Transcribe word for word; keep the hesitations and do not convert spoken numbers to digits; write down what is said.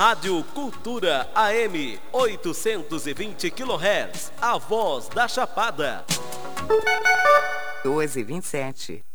Rádio Cultura A M oitocentos e vinte quilohertz, a voz da Chapada. doze e vinte e sete.